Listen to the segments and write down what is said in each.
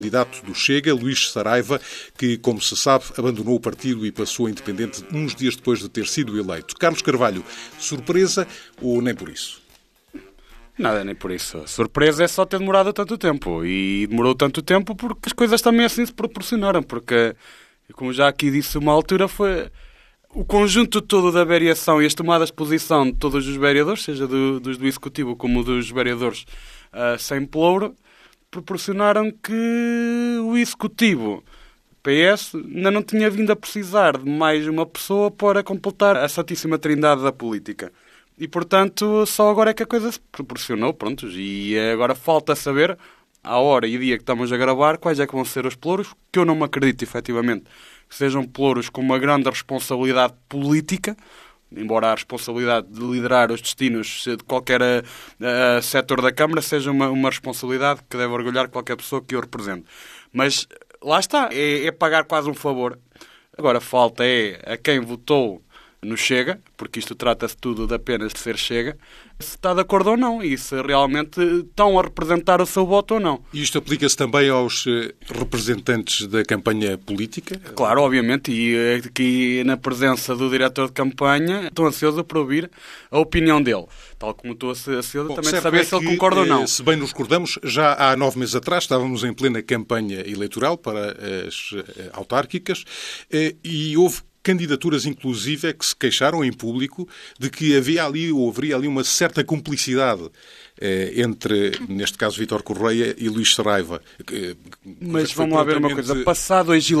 Candidato do Chega, Luís Saraiva, que, como se sabe, abandonou o partido e passou a independente uns dias depois de ter sido eleito. Carlos Carvalho, surpresa ou nem por isso? Nada, nem por isso. A surpresa é só ter demorado tanto tempo. E demorou tanto tempo porque as coisas também assim se proporcionaram. Porque, como já aqui disse uma altura, foi o conjunto todo da variação e as tomadas de posição de todos os vereadores, seja dos do Executivo como dos vereadores sem pelouro, proporcionaram que o Executivo, PS, ainda não tinha vindo a precisar de mais uma pessoa para completar a Santíssima Trindade da política. E, portanto, só agora é que a coisa se proporcionou, pronto. E agora falta saber, à hora e dia que estamos a gravar, quais é que vão ser os pelouros, que eu não me acredito, efetivamente, que sejam pelouros com uma grande responsabilidade política, embora a responsabilidade de liderar os destinos de qualquer setor da Câmara seja uma responsabilidade que deve orgulhar qualquer pessoa que o represente. Mas lá está, é pagar quase um favor. Agora falta a quem votou no Chega, porque isto trata-se tudo de apenas de ser Chega, se está de acordo ou não e se realmente estão a representar o seu voto ou não. E isto aplica-se também aos representantes da campanha política? Claro, obviamente, e aqui na presença do diretor de campanha estou ansioso por ouvir a opinião dele, tal como estou ansioso também de saber se ele concorda ou não. Se bem nos recordamos, já há 9 meses atrás estávamos em plena campanha eleitoral para as autárquicas e houve candidaturas, inclusive, que se queixaram em público de que haveria ali uma certa cumplicidade entre, neste caso, Vítor Correia e Luís Saraiva. Mas vamos lá ver uma coisa. Passado as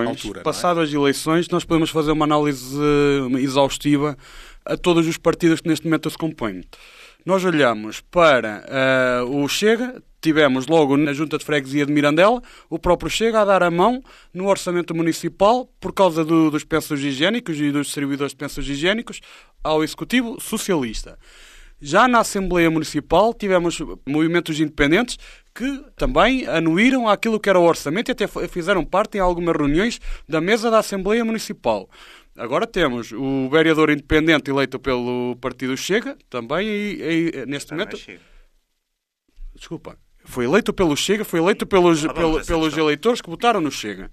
eleições, nós podemos fazer uma análise exaustiva a todos os partidos que neste momento se compõem. Nós olhamos para o Chega, tivemos logo na Junta de Freguesia de Mirandela o próprio Chega a dar a mão no orçamento municipal por causa dos pensos higiênicos e dos servidores de pensos higiênicos ao Executivo Socialista. Já na Assembleia Municipal tivemos movimentos independentes que também anuíram àquilo que era o orçamento e até fizeram parte em algumas reuniões da mesa da Assembleia Municipal. Agora temos o vereador independente eleito pelo Partido Chega, também e neste momento... Desculpa. Foi eleito pelo Chega, foi eleito pelos eleitores que votaram no Chega.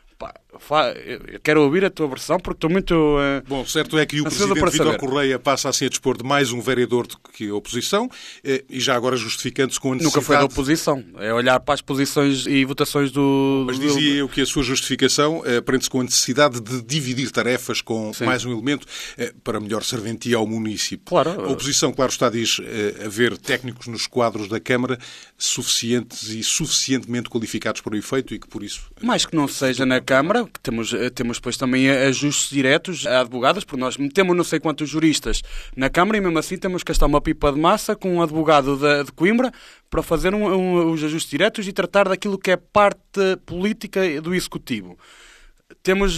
Eu quero ouvir a tua versão porque estou muito... Bom, certo é que o Presidente Vítor Correia passa assim a dispor de mais um vereador do que a oposição e já agora justificando-se com a necessidade... Nunca foi da oposição. É olhar para as posições e votações do... Mas dizia eu que a sua justificação prende-se com a necessidade de dividir tarefas com mais um elemento para melhor serventia ao município. Claro. A oposição, claro está, diz haver técnicos nos quadros da Câmara suficientes e suficientemente qualificados para o efeito e que por isso... Mais que não seja na Câmara, que temos depois também ajustes diretos a advogados, porque nós temos não sei quantos juristas na Câmara e mesmo assim temos que gastar uma pipa de massa com um advogado de Coimbra para fazer os ajustes diretos e tratar daquilo que é parte política do Executivo. Temos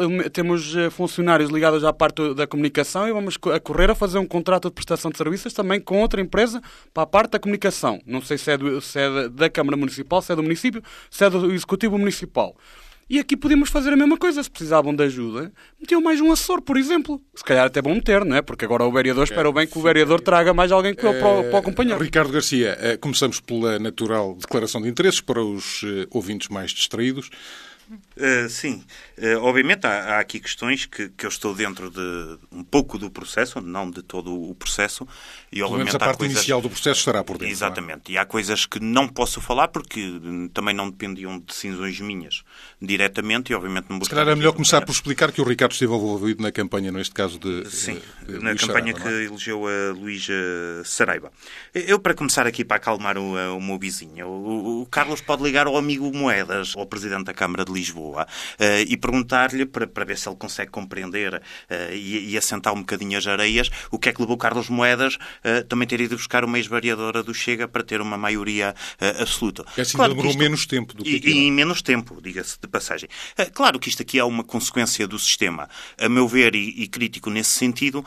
funcionários ligados à parte da comunicação e vamos a correr a fazer um contrato de prestação de serviços também com outra empresa para a parte da comunicação. Não sei se é da Câmara Municipal, se é do município, se é do Executivo Municipal. E aqui podíamos fazer a mesma coisa. Se precisavam de ajuda, metiam mais um assessor, por exemplo. Se calhar até vão meter, não é? Porque agora o vereador, espera bem que o vereador traga mais alguém para acompanhar. Ricardo Garcia, começamos pela natural declaração de interesses para os ouvintes mais distraídos. Sim, obviamente há aqui questões que eu estou dentro de um pouco do processo, não de todo o processo. E obviamente a parte inicial do processo estará por dentro. Exatamente, e há coisas que não posso falar porque também não dependiam de decisões minhas diretamente e obviamente não vou... Se calhar é melhor começar por explicar que o Ricardo esteve envolvido na campanha, neste caso de... Sim, na campanha Saraiva, que elegeu a Luís Saraiva. Eu, para começar aqui, para acalmar o meu vizinho, o Carlos pode ligar ao amigo Moedas, ao Presidente da Câmara de Lisboa, e perguntar-lhe, para ver se ele consegue compreender e assentar um bocadinho as areias, o que é que levou Carlos Moedas também ter ido buscar uma ex-vereadora do Chega para ter uma maioria absoluta. É assim, claro, demorou menos tempo do que e menos tempo, diga-se de passagem. Claro que isto aqui é uma consequência do sistema. A meu ver, e crítico nesse sentido,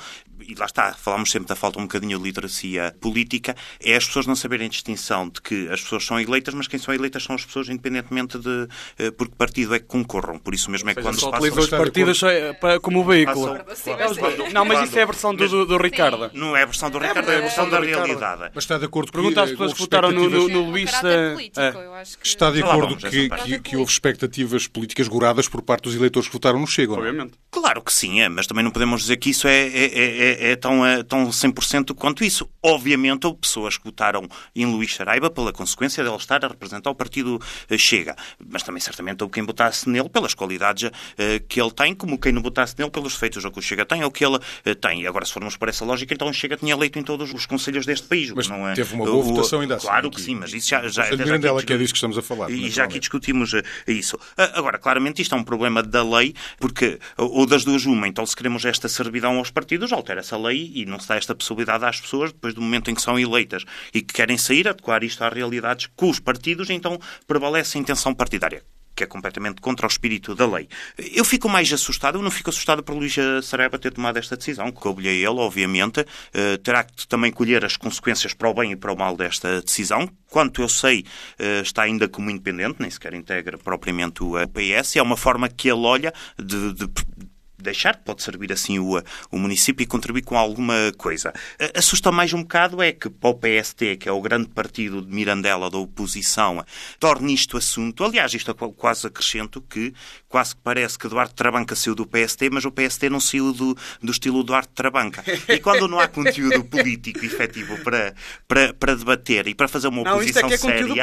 e lá está, falamos sempre da falta um bocadinho de literacia política, é as pessoas não saberem a distinção de que as pessoas são eleitas, mas quem são eleitas são as pessoas independentemente de por que partido é que concorram. Por isso mesmo é que quando só utilizam os partidos como veículo. Não, mas isso é a versão do Ricardo. Não é a versão do Ricardo, é a versão da realidade. Mas está de acordo Pergunta às pessoas que votaram no Luís... Está de acordo que houve expectativas políticas goradas por parte dos eleitores que votaram no Chega? Obviamente. Claro que sim, mas também não podemos dizer que isso é tão 100% quanto isso. Obviamente houve pessoas que votaram em Luís Saraiva pela consequência de ele estar a representar o partido Chega, mas também certamente houve quem votasse nele pelas qualidades que ele tem, como quem não votasse nele pelos defeitos que o Chega tem ou que ele tem. Agora, se formos por essa lógica, então o Chega tinha eleito em todos os conselhos deste país. Mas não é, teve uma boa votação ainda assim. Claro que sim, mas isso já Mirandela, que é disso que estamos a falar. E já aqui discutimos isso. Agora, claramente isto é um problema da lei, porque ou das duas uma, então se queremos esta servidão aos partidos, altera-se a lei e não se dá esta possibilidade às pessoas, depois do momento em que são eleitas e que querem sair, adequar isto às realidades com os partidos, então prevalece a intenção partidária, que é completamente contra o espírito da lei. Eu fico mais assustado, eu não fico assustado por Luís Saraiva ter tomado esta decisão, que coube-lhe a ele, obviamente, terá que também colher as consequências para o bem e para o mal desta decisão. Quanto eu sei, está ainda como independente, nem sequer integra propriamente o PS, é uma forma que ele olha de deixar que pode servir assim o município e contribuir com alguma coisa. Assusta mais um bocado é que para o PST, que é o grande partido de Mirandela da oposição, torne isto assunto. Aliás, isto é quase acrescento que quase que parece que Duarte Trabanca saiu do PST, mas o PST não saiu do estilo Duarte Trabanca. E quando não há conteúdo político efetivo para debater e para fazer uma oposição séria,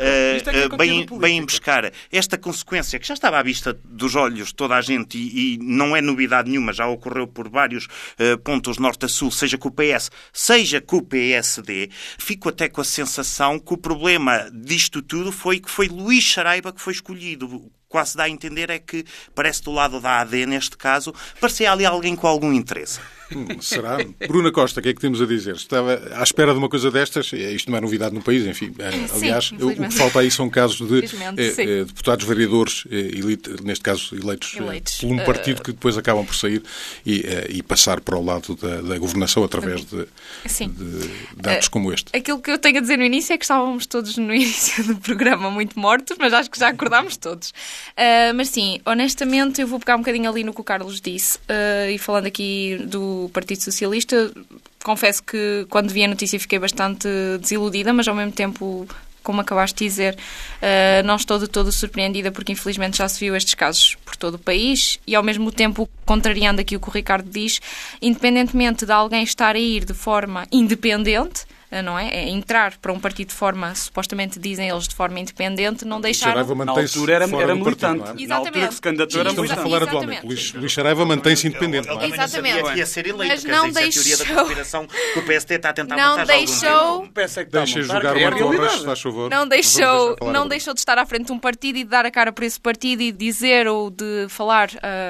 bem buscar esta consequência que já estava à vista dos olhos de toda a gente e não é novidade nenhuma, já ocorreu por vários pontos norte a sul, seja com o PS, seja com o PSD, fico até com a sensação que o problema disto tudo foi que foi Luís Saraiva que foi escolhido. Quase dá a entender é que parece do lado da AD, neste caso, parecia ali alguém com algum interesse. Será? Bruna Costa, o que é que temos a dizer? Estava à espera de uma coisa destas, isto não é novidade no país, enfim. Aliás, o que falta aí são casos de deputados, vereadores, neste caso eleitos por um partido que depois acabam por sair e passar para o lado da governação através de atos como este. Aquilo que eu tenho a dizer no início é que estávamos todos no início do programa muito mortos, mas acho que já acordámos todos. Mas sim, honestamente, eu vou pegar um bocadinho ali no que o Carlos disse e falando aqui do Partido Socialista, confesso que quando vi a notícia fiquei bastante desiludida, mas ao mesmo tempo, como acabaste de dizer, não estou de todo surpreendida porque infelizmente já se viu estes casos por todo o país e ao mesmo tempo, contrariando aqui o que o Ricardo diz, independentemente de alguém estar a ir de forma independente, não é? É entrar para um partido de forma, supostamente dizem eles, de forma independente, não deixaram... Na altura era militante. Exatamente. Na altura que se candidatou era militante. Estamos a falar atualmente. Luís Saraiva mantém-se independente. Ele também não sabia que ia ser eleito. Mas não deixou... a teoria da conspiração que o PSD está a tentar não montar deixou... Deixa jogar uma torre, se faz favor. Não deixou de estar à frente de um partido e de dar a cara para esse partido e de dizer ou de falar...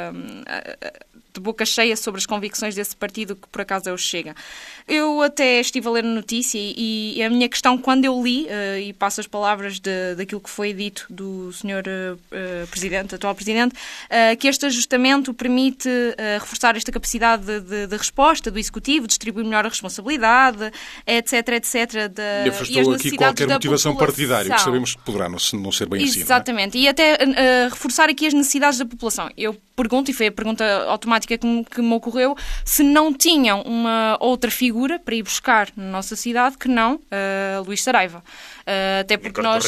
de boca cheia sobre as convicções desse partido que por acaso é o Chega. Eu até estive a ler a notícia e a minha questão, quando eu li, e passo as palavras daquilo que foi dito do Sr. atual Presidente, que este ajustamento permite reforçar esta capacidade de resposta do Executivo, distribuir melhor a responsabilidade, etc. E afastou aqui qualquer motivação partidária, que sabemos que poderá não ser bem assim. Exatamente. E até reforçar aqui as necessidades da população. Eu pergunto, e foi a pergunta automática que me ocorreu, se não tinham uma outra figura para ir buscar na nossa cidade que não Luís Saraiva. Até porque nós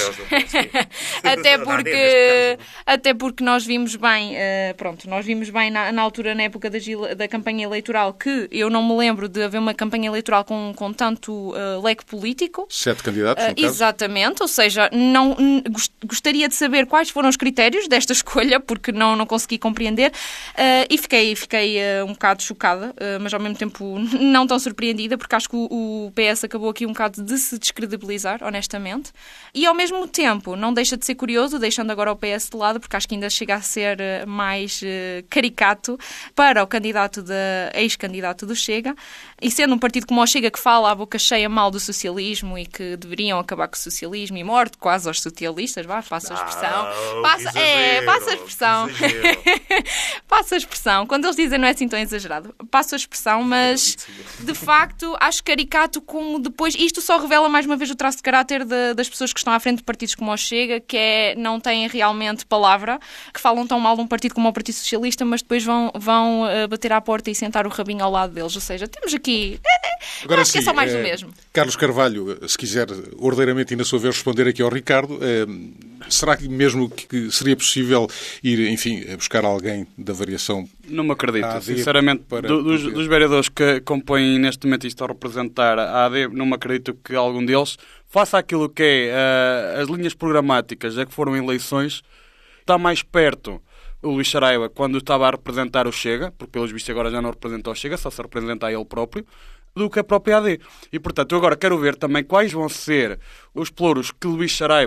até porque nós vimos bem na altura, na época da campanha eleitoral, que eu não me lembro de haver uma campanha eleitoral com tanto leque político. 7 candidatos, no caso. Exatamente, ou seja, gostaria de saber quais foram os critérios desta escolha, porque não consegui compreender e fiquei um bocado chocada, mas ao mesmo tempo não tão surpreendida, porque acho que o PS acabou aqui um bocado de se descredibilizar, honestamente. realmente. E, ao mesmo tempo, não deixa de ser curioso, deixando agora o PS de lado, porque acho que ainda chega a ser mais caricato para o ex-candidato do Chega, e sendo um partido como o Chega que fala à boca cheia mal do socialismo e que deveriam acabar com o socialismo e morte quase aos socialistas, passa a expressão. Passa a expressão. Passa a expressão. Quando eles dizem não é assim tão exagerado, passa a expressão, mas de facto acho caricato como depois... Isto só revela mais uma vez o traço de caráter das pessoas que estão à frente de partidos como o Chega, que não têm realmente palavra, que falam tão mal de um partido como o Partido Socialista, mas depois vão bater à porta e sentar o rabinho ao lado deles. Ou seja, temos aqui... Agora acho que é só mais do mesmo. Carlos Carvalho, se quiser ordeiramente e na sua vez responder aqui ao Ricardo, será que mesmo que seria possível ir, enfim, buscar alguém da variação? Não me acredito, sinceramente, dos vereadores que compõem neste momento isto a representar a AD, não me acredito que algum deles faça aquilo que é as linhas programáticas, já que foram eleições, está mais perto o Luís Saraiva quando estava a representar o Chega, porque pelos vistos agora já não representa o Chega, só se representa a ele próprio, do que a própria AD. E, portanto, eu agora quero ver também quais vão ser os pelouros que Luís Saraiva